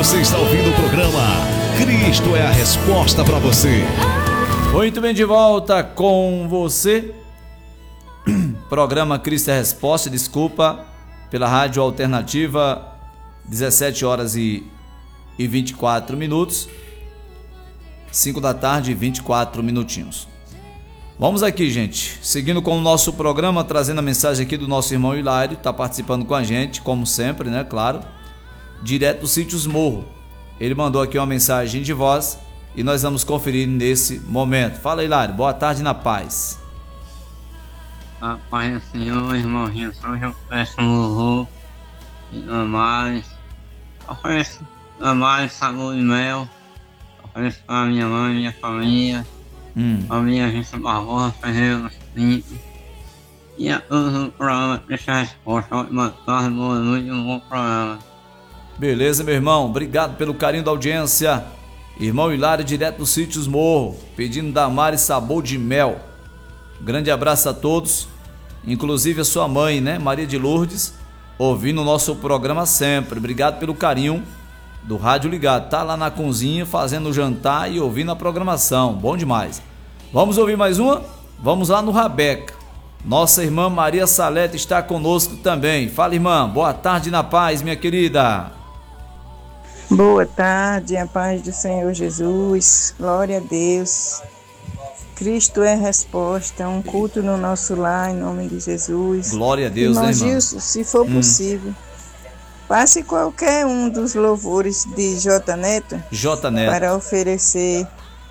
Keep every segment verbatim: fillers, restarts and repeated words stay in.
Você está ouvindo o programa Cristo é a Resposta para você. Muito bem, de volta com você. Programa Cristo é a Resposta, desculpa, pela Rádio Alternativa, dezessete horas e vinte e quatro minutos. cinco da tarde e vinte e quatro minutinhos. Vamos aqui, gente, seguindo com o nosso programa, trazendo a mensagem aqui do nosso irmão Hilário, está participando com a gente, como sempre, né, claro, direto do Sítios Morro. Ele mandou aqui uma mensagem de voz e nós vamos conferir nesse momento. Fala, Hilário, boa tarde na paz. A paz do Senhor, irmão Jesus, eu peço um louvor e mais, ofereço mais sabor e mel, ofereço para a minha mãe, minha família, Hum. a minha agência Barbosa, Ferreira, Pinto, e a todos o programa Cristo é a Resposta. Boa tarde, boa noite, um bom programa. Beleza, meu irmão, obrigado pelo carinho da audiência. Irmão Hilário, direto dos Sítios Morro, pedindo Damares sabor de mel. Grande abraço a todos, inclusive a sua mãe, né, Maria de Lourdes, ouvindo o nosso programa sempre. Obrigado pelo carinho do rádio ligado, tá lá na cozinha fazendo o jantar e ouvindo a programação, bom demais. Vamos ouvir mais uma? Vamos lá no Rabeca. Nossa irmã Maria Salete está conosco também. Fala, irmã, boa tarde na paz, minha querida. Boa tarde, a paz do Senhor Jesus, glória a Deus. Cristo é a resposta, um culto no nosso lar, em nome de Jesus. Glória a Deus, irmão né, irmão? Gilson, se for hum. possível, passe qualquer um dos louvores de J. Neto, J. Neto para oferecer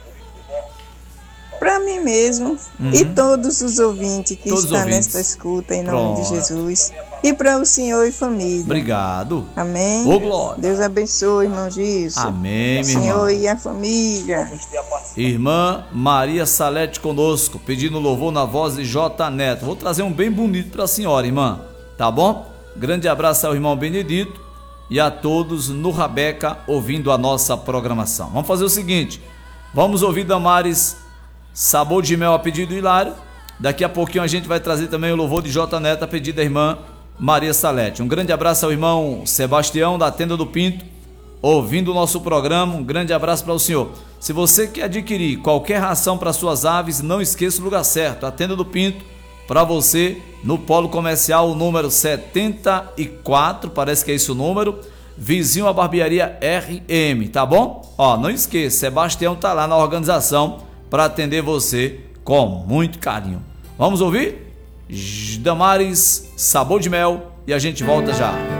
para mim mesmo uhum. e todos os ouvintes que todos estão ouvintes. Nesta escuta, em nome Pronto. De Jesus. E para o Senhor e família. Obrigado. Amém. Ô, glória. Deus abençoe, irmão Gilson. Amém, o meu Senhor irmão. E a família. Irmã Maria Salete conosco, pedindo louvor na voz de J. Neto. Vou trazer um bem bonito para a senhora, irmã. Tá bom? Grande abraço ao irmão Benedito e a todos no Rabeca ouvindo a nossa programação. Vamos fazer o seguinte, vamos ouvir Damares sabor de mel a pedido do Hilário. Daqui a pouquinho a gente vai trazer também o louvor de J. Neto a pedido da irmã Maria Salete. Um grande abraço ao irmão Sebastião da Tenda do Pinto, ouvindo o nosso programa. Um grande abraço para o senhor. Se você quer adquirir qualquer ração para suas aves, não esqueça o lugar certo, a Tenda do Pinto, para você, no Polo Comercial, o número setenta e quatro, parece que é esse o número, vizinho à barbearia R M, tá bom? Ó, não esqueça, Sebastião tá lá na organização para atender você com muito carinho. Vamos ouvir? Damares, sabor de mel, e a gente volta já.